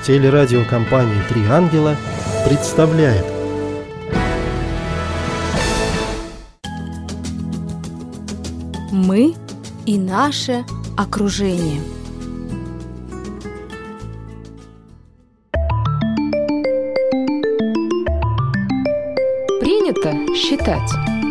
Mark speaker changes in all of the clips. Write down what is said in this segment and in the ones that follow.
Speaker 1: Телерадиокомпания «Три ангела» представляет.
Speaker 2: Мы и наше окружение. Принято считать.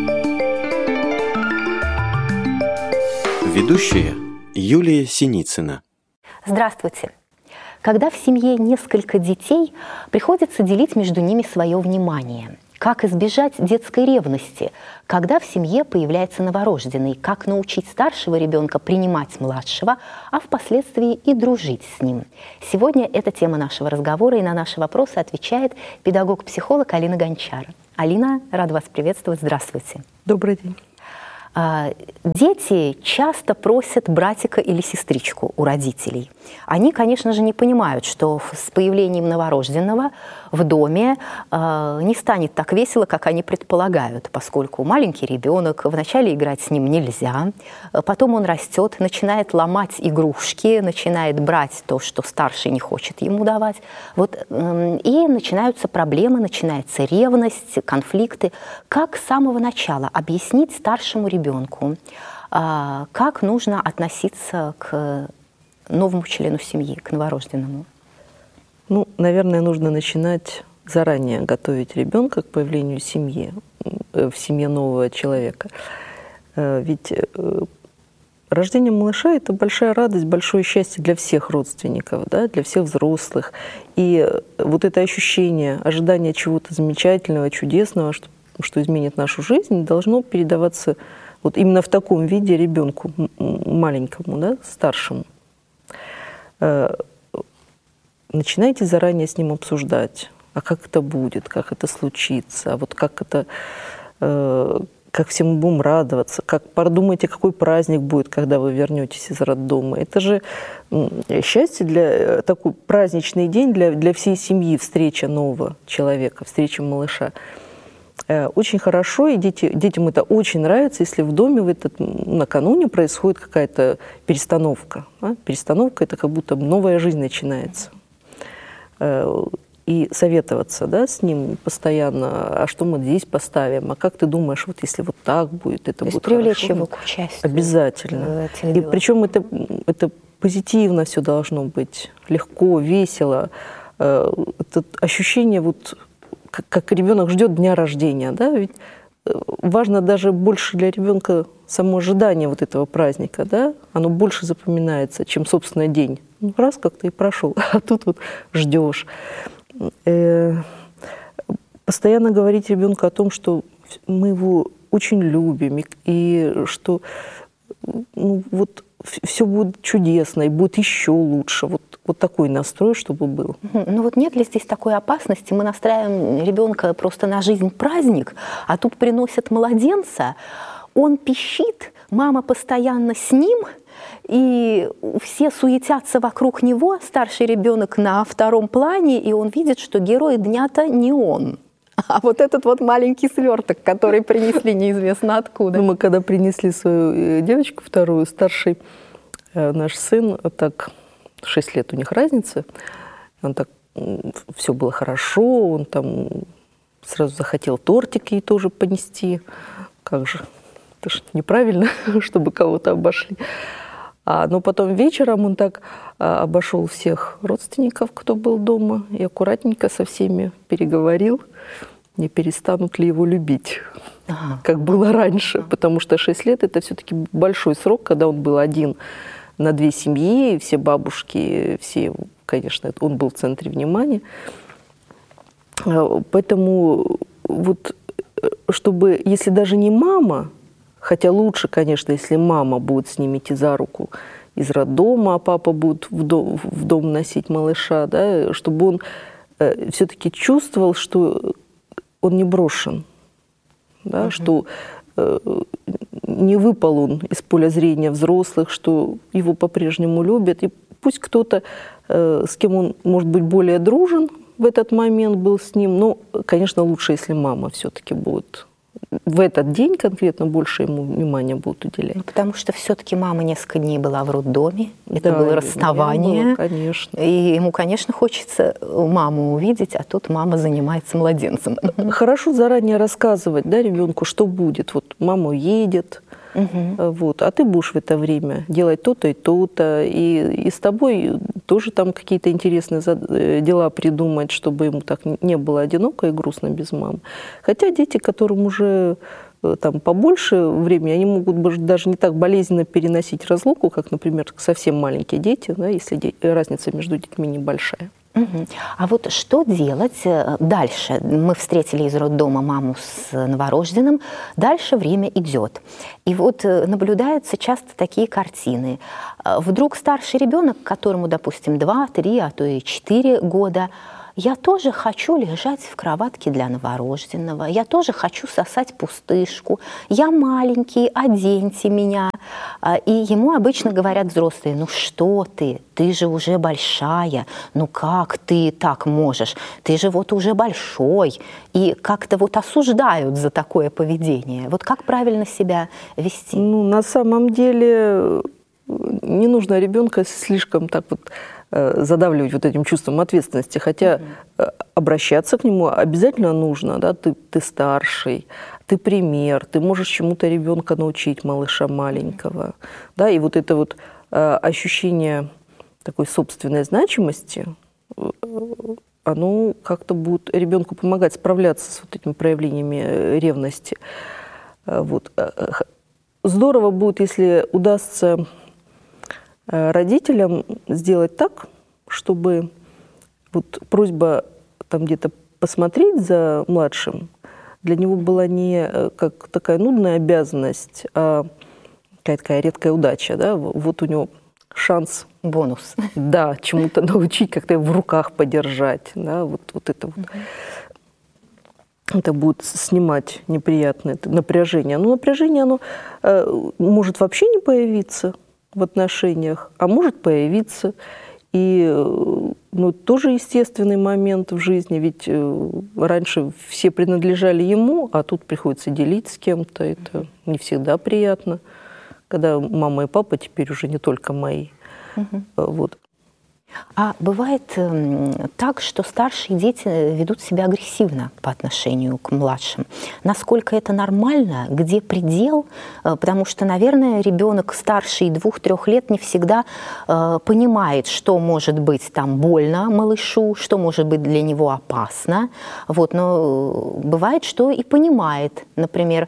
Speaker 3: Ведущая Юлия Синицына.
Speaker 4: Здравствуйте. Когда в семье несколько детей, приходится делить между ними свое внимание. Как избежать детской ревности, когда в семье появляется новорожденный, как научить старшего ребенка принимать младшего, а впоследствии и дружить с ним. Сегодня это тема нашего разговора, и на наши вопросы отвечает педагог-психолог Алина Гончар. Алина, рада вас приветствовать. Здравствуйте.
Speaker 5: Добрый день.
Speaker 4: Дети часто просят братика или сестричку у родителей. Они, конечно же, не понимают, что с появлением новорожденного в доме не станет так весело, как они предполагают, поскольку маленький ребенок, вначале играть с ним нельзя, потом он растет, начинает ломать игрушки, начинает брать то, что старший не хочет ему давать. И начинаются проблемы, начинается ревность, конфликты. Как с самого начала объяснить старшему ребенку, как нужно относиться к новому члену семьи, к новорожденному?
Speaker 5: Наверное, нужно начинать заранее готовить ребенка к появлению семьи, в семье нового человека. Ведь рождение малыша – это большая радость, большое счастье для всех родственников, да, для всех взрослых. И вот это ощущение, ожидание чего-то замечательного, чудесного, что изменит нашу жизнь, должно передаваться вот именно в таком виде ребенку маленькому, да, старшему. Начинайте заранее с ним обсуждать, а как это будет, как это случится, а вот как всем будем радоваться, как подумайте, какой праздник будет, когда вы вернетесь из роддома. Это же счастье, такой праздничный день для всей семьи, встреча нового человека, встреча малыша. Очень хорошо, и детям это очень нравится, если в доме накануне происходит какая-то перестановка. Да? Перестановка – это как будто новая жизнь начинается. И советоваться, да, с ним постоянно, а что мы здесь поставим, а как ты думаешь, вот если вот так будет, это будет хорошо.
Speaker 4: Привлечь его к участию.
Speaker 5: Обязательно. И причем это позитивно все должно быть, легко, весело. Это ощущение как ребенок ждет дня рождения, да, ведь важно даже больше для ребенка само ожидание вот этого праздника, да, оно больше запоминается, чем, собственно, день. Раз как-то и прошел, а тут вот ждешь. Постоянно говорить ребенку о том, что мы его очень любим, и что все будет чудесно, и будет еще лучше. Вот такой настрой, чтобы был.
Speaker 4: Нет ли здесь такой опасности? Мы настраиваем ребенка просто на жизнь праздник, а тут приносят младенца, он пищит, мама постоянно с ним, и все суетятся вокруг него, старший ребенок на втором плане, и он видит, что герой дня-то не он. А вот этот вот маленький сверток, который принесли неизвестно откуда.
Speaker 5: Мы когда принесли свою девочку вторую, старший наш сын, так 6 лет у них разница, он так, все было хорошо, он там сразу захотел тортик ей тоже понести. Как же, это же неправильно, чтобы кого-то обошли. Но потом вечером он так обошел всех родственников, кто был дома, и аккуратненько со всеми переговорил, не перестанут ли его любить, как было раньше. Потому что 6 лет – это все-таки большой срок, когда он был один на 2 семьи, все бабушки, все, конечно, он был в центре внимания. Поэтому чтобы, если даже не мама, хотя лучше, конечно, если мама будет с ним идти за руку из роддома, а папа будет в дом носить малыша, да, чтобы он все-таки чувствовал, что он не брошен, да, что не выпал он из поля зрения взрослых, что его по-прежнему любят. И пусть кто-то, с кем он, может быть, более дружен в этот момент был с ним, но, конечно, лучше, если мама все-таки будет в этот день конкретно больше ему внимания будут уделять.
Speaker 4: Потому что все-таки мама несколько дней была в роддоме, это
Speaker 5: Да,
Speaker 4: было расставание.
Speaker 5: было, конечно.
Speaker 4: И ему, конечно, хочется маму увидеть, а тут мама занимается младенцем.
Speaker 5: Хорошо заранее рассказывать, да, ребенку, что будет. Вот мама уедет, вот, а ты будешь в это время делать то-то и то-то, и с тобой тоже там какие-то интересные дела придумать, чтобы ему так не было одиноко и грустно без мамы. Хотя дети, которым уже там побольше времени, они могут даже не так болезненно переносить разлуку, как, например, совсем маленькие дети, да, если разница между детьми небольшая.
Speaker 4: А вот что делать дальше? Мы встретили из роддома маму с новорожденным, дальше время идет. И вот наблюдаются часто такие картины. Вдруг старший ребенок, которому, допустим, 2, 3, а то и 4 года, я тоже хочу лежать в кроватке для новорожденного, я тоже хочу сосать пустышку, я маленький, оденьте меня. И ему обычно говорят взрослые: ну что ты же уже большая, ну как ты так можешь, ты же вот уже большой. И как-то вот осуждают за такое поведение. Вот как правильно себя вести?
Speaker 5: Ну, на самом деле не нужно ребенка слишком так вот задавливать вот этим чувством ответственности, хотя обращаться к нему обязательно нужно, да, ты старший, ты пример, ты можешь чему-то ребенка научить, малыша маленького, да, и вот это вот ощущение такой собственной значимости, оно как-то будет ребенку помогать справляться с вот этими проявлениями ревности. Вот. Здорово будет, если удастся родителям сделать так, чтобы вот просьба там где-то посмотреть за младшим для него была не как такая нудная обязанность, а какая-то такая редкая удача. Да? Вот у него шанс.
Speaker 4: Бонус.
Speaker 5: Да, чему-то научить, как-то в руках подержать. Да? Вот это вот. Это будет снимать неприятное напряжение. Но напряжение, оно может вообще не появиться в отношениях, а может появиться. И тоже естественный момент в жизни, ведь раньше все принадлежали ему, а тут приходится делить с кем-то. Это не всегда приятно, когда мама и папа теперь уже не только мои. Вот.
Speaker 4: А бывает так, что старшие дети ведут себя агрессивно по отношению к младшим. Насколько это нормально? Где предел? Потому что, наверное, ребенок старше 2-3 лет не всегда понимает, что может быть там больно малышу, что может быть для него опасно. Вот. Но бывает, что и понимает. Например,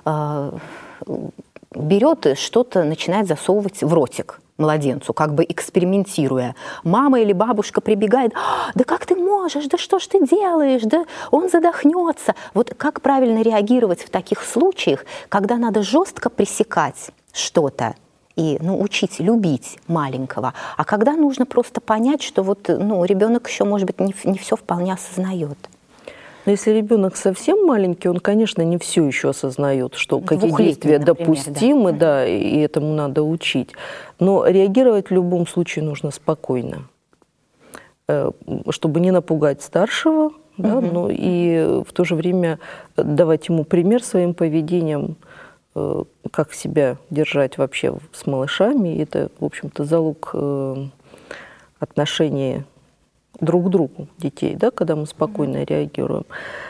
Speaker 4: берет что-то, начинает засовывать в ротик младенцу, как бы экспериментируя. Мама или бабушка прибегает: да как ты можешь, да что ж ты делаешь, да он задохнется. Вот как правильно реагировать в таких случаях, когда надо жестко пресекать что-то и учить любить маленького, а когда нужно просто понять, что вот, ребенок еще, может быть, не все вполне осознает.
Speaker 5: Но если ребенок совсем маленький, он, конечно, не все еще осознает, что какие действия допустимы, да, и этому надо учить. Но реагировать в любом случае нужно спокойно, чтобы не напугать старшего, да, но и в то же время давать ему пример своим поведением, как себя держать вообще с малышами. И это, в общем-то, залог отношений друг к другу детей, да, когда мы спокойно реагируем.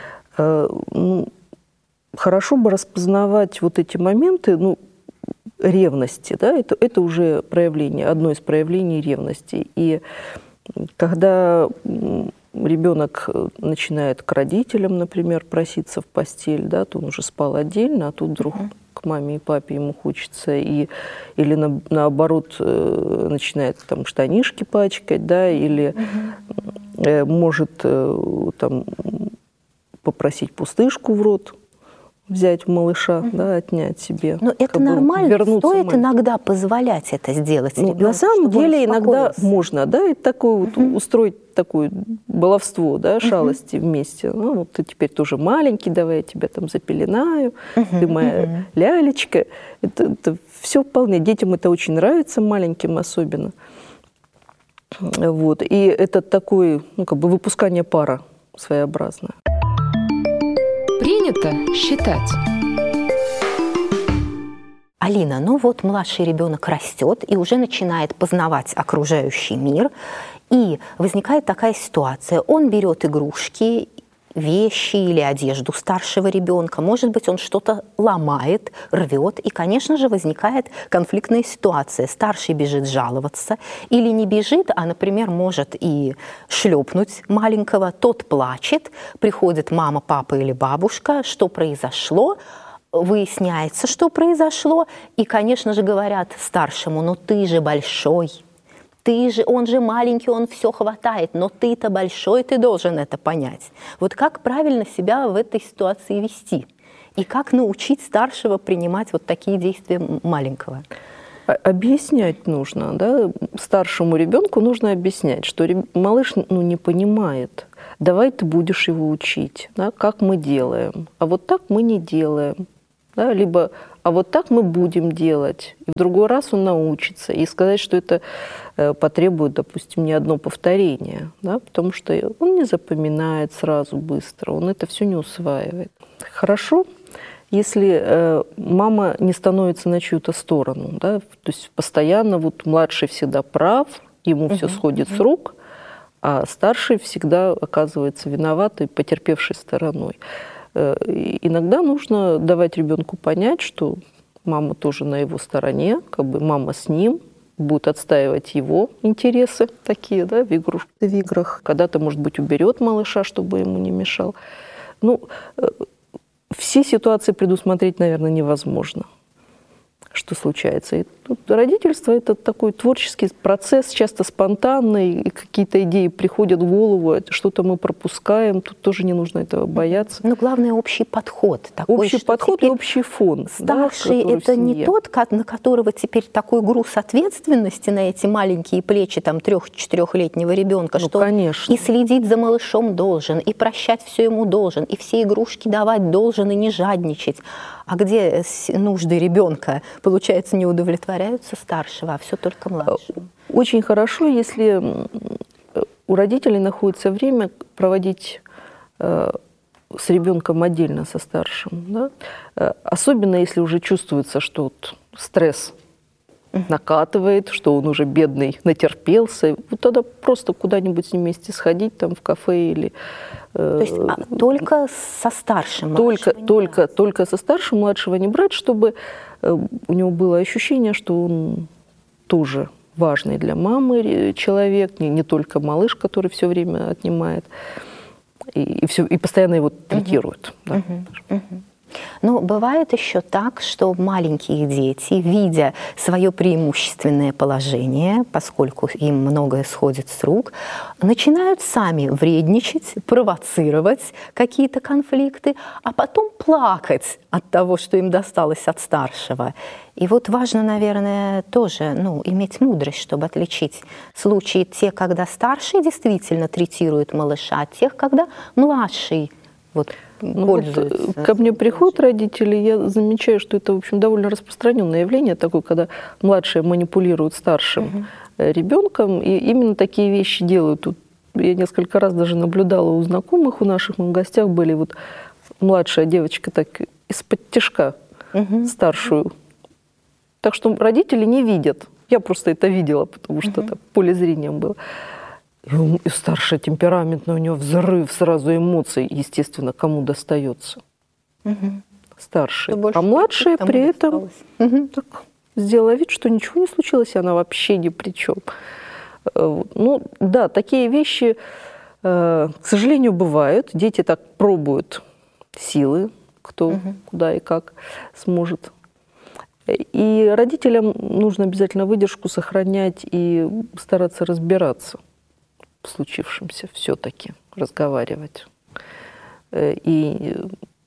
Speaker 5: Хорошо бы распознавать вот эти моменты, ревности, да, это уже проявление, одно из проявлений ревности. И когда ребенок начинает к родителям, например, проситься в постель, да, то он уже спал отдельно, а тут вдруг к маме и папе ему хочется, или наоборот начинает там штанишки пачкать, да, или может там попросить пустышку в рот взять малыша, да, отнять себе.
Speaker 4: Но это нормально, стоит иногда позволять это сделать ребенку,
Speaker 5: на самом деле иногда можно, да, и такое вот устроить такое баловство, да, шалости вместе. Вот ты теперь тоже маленький, давай я тебя там запеленаю, ты моя лялечка. Это все вполне. Детям это очень нравится, маленьким особенно. Вот. И это такое, выпускание пара своеобразное.
Speaker 2: принято считать?
Speaker 4: Алина, ну вот младший ребенок растет и уже начинает познавать окружающий мир, и возникает такая ситуация. Он берет игрушки, вещи или одежду старшего ребенка, может быть, он что-то ломает, рвет, и, конечно же, возникает конфликтная ситуация. Старший бежит жаловаться или не бежит, а, например, может и шлепнуть маленького, тот плачет, приходит мама, папа или бабушка, что произошло, выясняется, что произошло, и, конечно же, говорят старшему: ну ты же большой, он же маленький, он все хватает, но ты-то большой, ты должен это понять. Вот как правильно себя в этой ситуации вести? И как научить старшего принимать вот такие действия маленького?
Speaker 5: Объяснять нужно, да? Старшему ребенку нужно объяснять, что малыш не понимает. Давай ты будешь его учить, да? Как мы делаем, а вот так мы не делаем. Да? Либо а вот так мы будем делать. И в другой раз он научится. И сказать, что это потребует, допустим, не одно повторение, да? Потому что он не запоминает сразу быстро, он это все не усваивает. Хорошо, если мама не становится на чью-то сторону, да? То есть постоянно вот младший всегда прав, ему все сходит с рук, а старший всегда оказывается виноватой, потерпевшей стороной. Иногда нужно давать ребенку понять, что мама тоже на его стороне, как бы мама с ним, будет отстаивать его интересы такие, да, в играх. Когда-то, может быть, уберет малыша, чтобы ему не мешал. Ну, все ситуации предусмотреть, наверное, невозможно, что случается. И тут родительство – это такой творческий процесс, часто спонтанный, и какие-то идеи приходят в голову, что-то мы пропускаем, тут тоже не нужно этого бояться.
Speaker 4: Но главное – общий подход. Такой,
Speaker 5: общий подход и общий фон.
Speaker 4: Старший – это не тот, на которого теперь такой груз ответственности на эти маленькие плечи 3-4-летнего ребенка, что
Speaker 5: конечно.
Speaker 4: И следить за малышом должен, и прощать все ему должен, и все игрушки давать должен, и не жадничать. А где нужды ребенка, получается, не удовлетворяются старшего, а все только младшего?
Speaker 5: Очень хорошо, если у родителей находится время проводить с ребенком отдельно со старшим. Да? Особенно если уже чувствуется, что вот стресс накатывает, что он уже бедный натерпелся. Вот тогда просто куда-нибудь с ним вместе сходить, там в кафе или...
Speaker 4: То есть только со старшим?
Speaker 5: Только со старшим, младшего не брать, чтобы у него было ощущение, что он тоже важный для мамы человек, не только малыш, который все время отнимает и постоянно его третирует. Да.
Speaker 4: Но бывает еще так, что маленькие дети, видя свое преимущественное положение, поскольку им многое сходит с рук, начинают сами вредничать, провоцировать какие-то конфликты, а потом плакать от того, что им досталось от старшего. И вот важно, наверное, тоже иметь мудрость, чтобы отличить случаи те, когда старший действительно третирует малыша, от тех, когда младший пользуется.
Speaker 5: Ко мне приходят родители, я замечаю, что это, в общем, довольно распространенное явление такое, когда младшие манипулируют старшим ребенком, и именно такие вещи делают. Тут я несколько раз даже наблюдала у знакомых, у наших, мы в гостях были, вот младшая девочка так из-под тишка старшую. Так что родители не видят. Я просто это видела, потому что это в поле зрения было. И старшая темпераментная, у нее взрыв сразу эмоций, естественно, кому достается. Старший. А младшая при этом так сделала вид, что ничего не случилось, и она вообще ни при чем. Ну да, такие вещи, к сожалению, бывают. Дети так пробуют силы, кто куда и как сможет. И родителям нужно обязательно выдержку сохранять и стараться разбираться в случившемся, все-таки разговаривать. И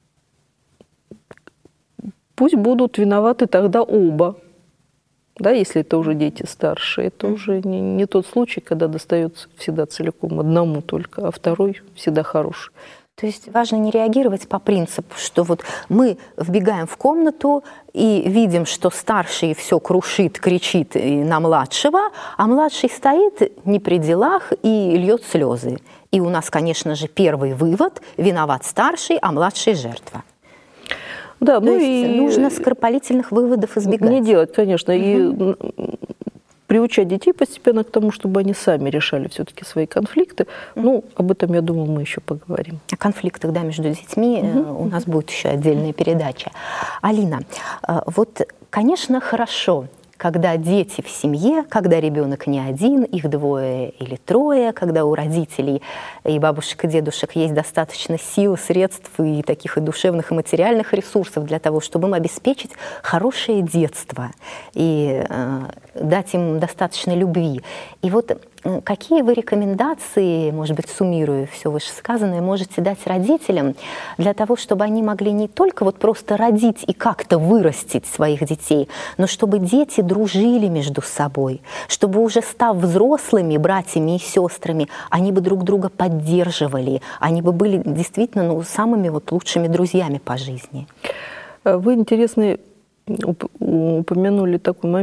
Speaker 5: пусть будут виноваты тогда оба, да, если это уже дети старшие. Это уже не тот случай, когда достается всегда целиком одному только, а второй всегда хороший.
Speaker 4: То есть важно не реагировать по принципу, что вот мы вбегаем в комнату и видим, что старший все крушит, кричит на младшего, а младший стоит не при делах и льет слезы. И у нас, конечно же, первый вывод – виноват старший, а младший – жертва.
Speaker 5: Да,
Speaker 4: То есть нужно скоропалительных выводов избегать.
Speaker 5: Не делать, конечно. И приучать детей постепенно к тому, чтобы они сами решали все-таки свои конфликты. Ну, об этом, я думаю, мы еще поговорим.
Speaker 4: О конфликтах, да, между детьми у нас будет еще отдельная передача. Алина, вот, конечно, хорошо, когда дети в семье, когда ребенок не один, их двое или трое, когда у родителей и бабушек, и дедушек есть достаточно сил, средств и таких и душевных, и материальных ресурсов для того, чтобы им обеспечить хорошее детство и дать им достаточно любви. И вот какие вы рекомендации, может быть, суммируя все вышесказанное, можете дать родителям для того, чтобы они могли не только вот просто родить и как-то вырастить своих детей, но чтобы дети дружили между собой, чтобы уже став взрослыми братьями и сестрами, они бы друг друга поддерживали, они бы были действительно самыми вот лучшими друзьями по жизни.
Speaker 5: Вы интересный упомянули такой момент.